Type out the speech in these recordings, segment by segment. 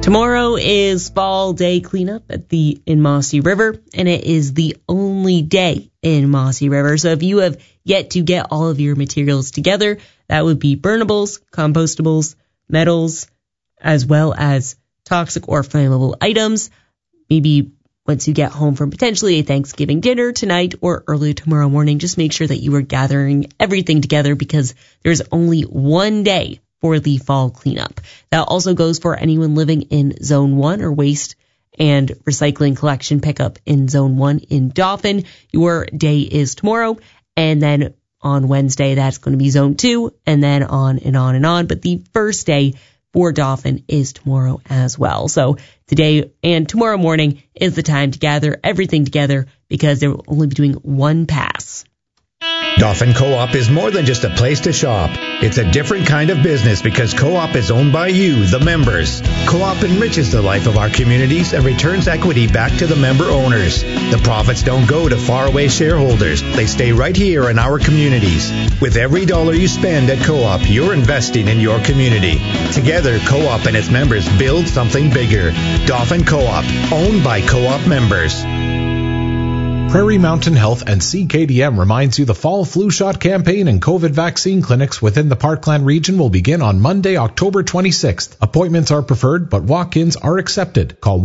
Tomorrow is Fall Day cleanup in Mossy River, and it is the only day in Mossy River. So if you have yet to get all of your materials together, that would be burnables, compostables, metals, as well as toxic or flammable items. Maybe once you get home from potentially a Thanksgiving dinner tonight or early tomorrow morning, just make sure that you are gathering everything together because there's only one day for the fall cleanup. That also goes for anyone living in Zone 1 or waste and recycling collection pickup in Zone 1 in Dauphin. Your day is tomorrow, and then on Wednesday, that's going to be Zone 2, and then on and on and on. But the first day for Dauphin is tomorrow as well. So today and tomorrow morning is the time to gather everything together because they will only be doing one pass. Dauphin Co-op is more than just a place to shop. It's a different kind of business because Co-op is owned by you, the members. Co-op enriches the life of our communities and returns equity back to the member owners. The profits don't go to faraway shareholders. They stay right here in our communities. With every dollar you spend at Co-op, you're investing in your community. Together, Co-op and its members build something bigger. Dauphin Co-op, owned by Co-op members. Prairie Mountain Health and CKDM reminds you the fall flu shot campaign and COVID vaccine clinics within the Parkland region will begin on Monday, October 26th. Appointments are preferred, but walk-ins are accepted. Call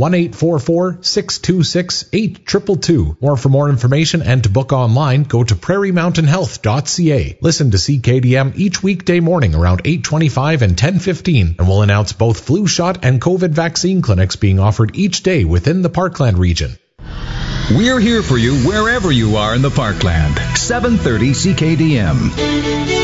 1-844-626-8222. Or for more information and to book online, go to prairiemountainhealth.ca. Listen to CKDM each weekday morning around 8:25 and 10:15, and we'll announce both flu shot and COVID vaccine clinics being offered each day within the Parkland region. We're here for you wherever you are in the Parkland. 730 CKDM.